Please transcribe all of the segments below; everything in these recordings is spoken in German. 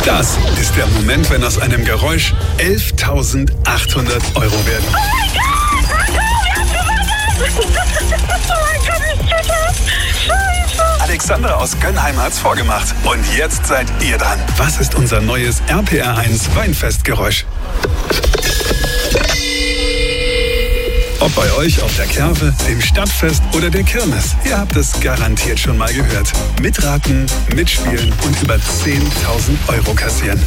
Das ist der Moment, wenn aus einem Geräusch 11.800 Euro werden. Oh mein Gott, ich Scheiße! Alexandra aus Gönnheim hat's vorgemacht. Und jetzt seid ihr dran. Was ist unser neues RPR1 Weinfestgeräusch? Ob bei euch auf der Kerwe, dem Stadtfest oder der Kirmes, ihr habt es garantiert schon mal gehört. Mitraten, mitspielen und über 10.000 Euro kassieren.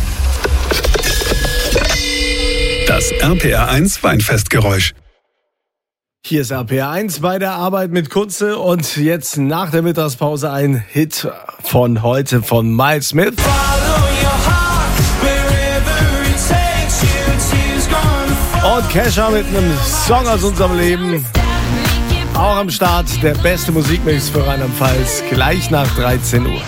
Das RPR1 Weinfestgeräusch. Hier ist RPR1 bei der Arbeit mit Kunze und jetzt nach der Mittagspause ein Hit von heute von Miles Smith. Und Kesha mit einem Song aus unserem Leben. Auch am Start der beste Musikmix für Rheinland-Pfalz, gleich nach 13 Uhr.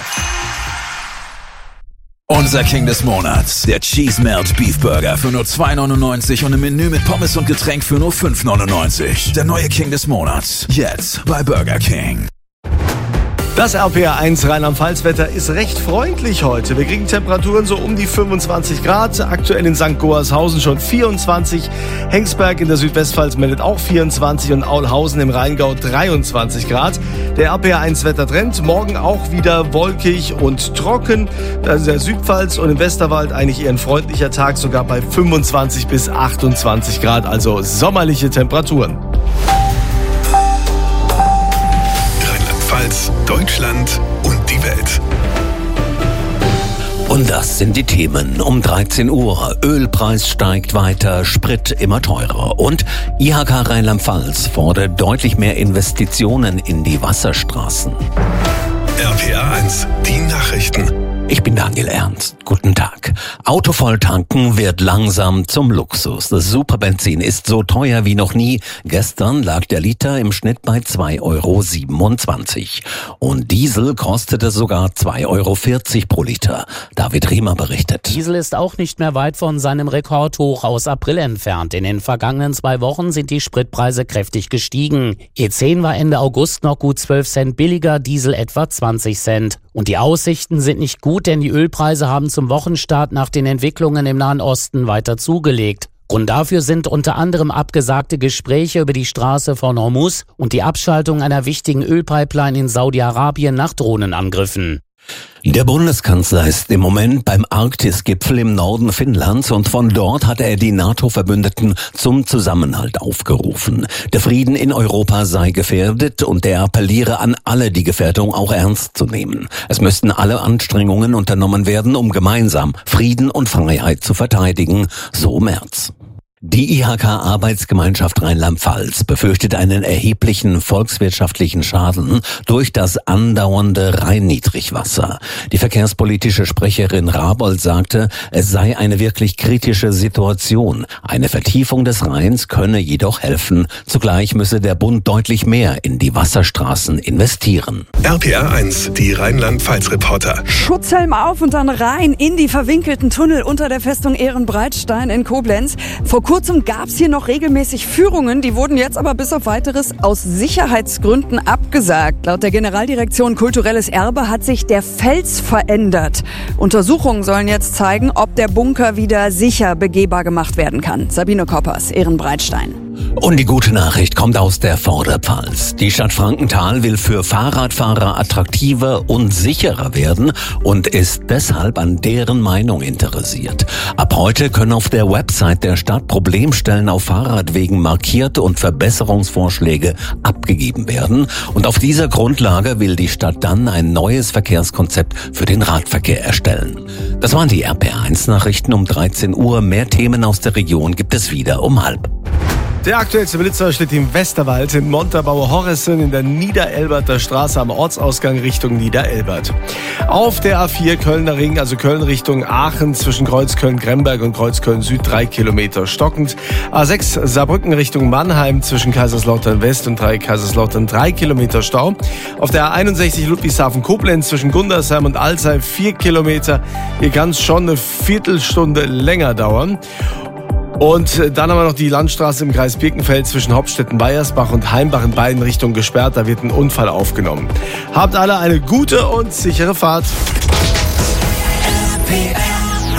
Unser King des Monats, der Cheese Melt Beef Burger für nur 2,99 und ein Menü mit Pommes und Getränk für nur 5,99. Der neue King des Monats, jetzt bei Burger King. Das RPR1 Rheinland-Pfalz-Wetter ist recht freundlich heute. Wir kriegen Temperaturen so um die 25 Grad. Aktuell in St. Goarshausen schon 24. Hengsberg in der Südwestpfalz meldet auch 24 und Aulhausen im Rheingau 23 Grad. Der RPR1-Wettertrend morgen auch wieder wolkig und trocken. Da ist der Südpfalz und im Westerwald eigentlich eher ein freundlicher Tag, sogar bei 25 bis 28 Grad, also sommerliche Temperaturen. Deutschland und die Welt. Und das sind die Themen um 13 Uhr. Ölpreis steigt weiter, Sprit immer teurer. Und IHK Rheinland-Pfalz fordert deutlich mehr Investitionen in die Wasserstraßen. RPR1, die Nachrichten. Ich bin Daniel Ernst. Guten Tag. Autovoll tanken wird langsam zum Luxus. Das Superbenzin ist so teuer wie noch nie. Gestern lag der Liter im Schnitt bei 2,27 €. Und Diesel kostete sogar 2,40 € pro Liter. David Riemer berichtet. Diesel ist auch nicht mehr weit von seinem Rekordhoch aus April entfernt. In den vergangenen 2 Wochen sind die Spritpreise kräftig gestiegen. E10 war Ende August noch gut 12 Cent billiger, Diesel etwa 20 Cent. Und die Aussichten sind nicht gut, denn die Ölpreise haben zum Wochenstart nach den Entwicklungen im Nahen Osten weiter zugelegt. Grund dafür sind unter anderem abgesagte Gespräche über die Straße von Hormuz und die Abschaltung einer wichtigen Ölpipeline in Saudi-Arabien nach Drohnenangriffen. Der Bundeskanzler ist im Moment beim Arktis-Gipfel im Norden Finnlands und von dort hat er die NATO-Verbündeten zum Zusammenhalt aufgerufen. Der Frieden in Europa sei gefährdet und er appelliere an alle, die Gefährdung auch ernst zu nehmen. Es müssten alle Anstrengungen unternommen werden, um gemeinsam Frieden und Freiheit zu verteidigen, so Merz. Die IHK-Arbeitsgemeinschaft Rheinland-Pfalz befürchtet einen erheblichen volkswirtschaftlichen Schaden durch das andauernde Rhein-Niedrigwasser. Die verkehrspolitische Sprecherin Rabold sagte, es sei eine wirklich kritische Situation. Eine Vertiefung des Rheins könne jedoch helfen. Zugleich müsse der Bund deutlich mehr in die Wasserstraßen investieren. RPR1, die Rheinland-Pfalz-Reporter. Schutzhelm auf und dann rein in die verwinkelten Tunnel unter der Festung Ehrenbreitstein in Koblenz. Vor kurzem gab es hier noch regelmäßig Führungen, die wurden jetzt aber bis auf Weiteres aus Sicherheitsgründen abgesagt. Laut der Generaldirektion Kulturelles Erbe hat sich der Fels verändert. Untersuchungen sollen jetzt zeigen, ob der Bunker wieder sicher begehbar gemacht werden kann. Sabine Koppers, Ehrenbreitstein. Und die gute Nachricht kommt aus der Vorderpfalz. Die Stadt Frankenthal will für Fahrradfahrer attraktiver und sicherer werden und ist deshalb an deren Meinung interessiert. Ab heute können auf der Website der Stadt Problemstellen auf Fahrradwegen markiert und Verbesserungsvorschläge abgegeben werden. Und auf dieser Grundlage will die Stadt dann ein neues Verkehrskonzept für den Radverkehr erstellen. Das waren die RPR1-Nachrichten um 13 Uhr. Mehr Themen aus der Region gibt es wieder um 12:30. Der aktuellste Blitzer steht im Westerwald in Montabaur-Horressen in der Niederelberter Straße am Ortsausgang Richtung Niederelbert. Auf der A4 Kölner Ring, also Köln Richtung Aachen zwischen Kreuzköln-Gremberg und Kreuzköln-Süd 3 Kilometer stockend. A6 Saarbrücken Richtung Mannheim zwischen Kaiserslautern-West und Kaiserslautern 3 Kilometer Stau. Auf der A61 Ludwigshafen-Koblenz zwischen Gundersheim und Alzey 4 Kilometer. Hier kann es schon eine Viertelstunde länger dauern. Und dann haben wir noch die Landstraße im Kreis Birkenfeld zwischen Hopstetten-Weiersbach und Heimbach in beiden Richtungen gesperrt. Da wird ein Unfall aufgenommen. Habt alle eine gute und sichere Fahrt.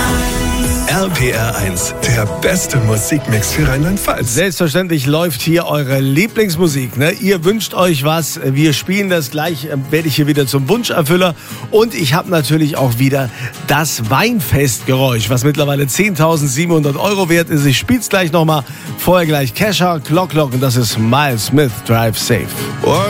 PR1, der beste Musikmix für Rheinland-Pfalz. Selbstverständlich läuft hier eure Lieblingsmusik. Ne? Ihr wünscht euch was, wir spielen das gleich, werde ich hier wieder zum Wunscherfüller. Und ich habe natürlich auch wieder das Weinfestgeräusch, was mittlerweile 10.700 € wert ist. Ich spiele es gleich nochmal. Vorher gleich Kesha, Clock und das ist Miles Smith, Drive Safe.